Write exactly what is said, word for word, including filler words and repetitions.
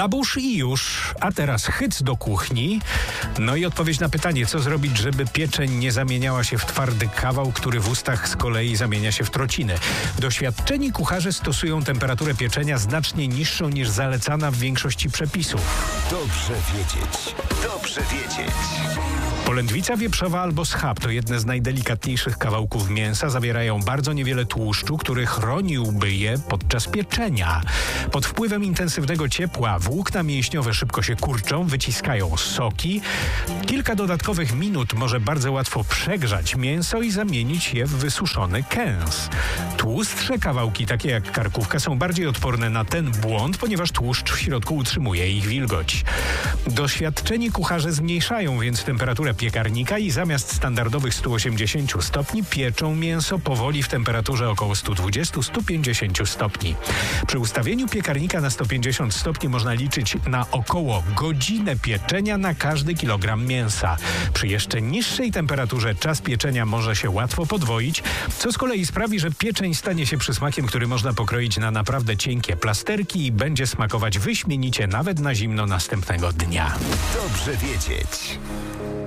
Labusz i już, a teraz hyc do kuchni. No i odpowiedź na pytanie, co zrobić, żeby pieczeń nie zamieniała się w twardy kawał, który w ustach z kolei zamienia się w trocinę. Doświadczeni kucharze stosują temperaturę pieczenia znacznie niższą niż zalecana w większości przepisów. Dobrze wiedzieć. Dobrze wiedzieć. Polędwica wieprzowa albo schab to jedne z najdelikatniejszych kawałków mięsa. Zawierają bardzo niewiele tłuszczu, który chroniłby je podczas pieczenia. Pod wpływem intensywnego ciepła włókna mięśniowe szybko się kurczą, wyciskają soki. Kilka dodatkowych minut może bardzo łatwo przegrzać mięso i zamienić je w wysuszony kęs. Tłustsze kawałki, takie jak karkówka, są bardziej odporne na ten błąd, ponieważ tłuszcz w środku utrzymuje ich wilgoć. Doświadczeni kucharze zmniejszają więc temperaturę piekarnika i zamiast standardowych stu osiemdziesięciu stopni pieczą mięso powoli w temperaturze około stu dwudziestu do stu pięćdziesięciu stopni. Przy ustawieniu piekarnika na sto pięćdziesiąt stopni można liczyć na około godzinę pieczenia na każdy kilogram mięsa. Przy jeszcze niższej temperaturze czas pieczenia może się łatwo podwoić, co z kolei sprawi, że pieczeń stanie się przysmakiem, który można pokroić na naprawdę cienkie plasterki i będzie smakować wyśmienicie nawet na zimno następnego dnia. Dobrze wiedzieć.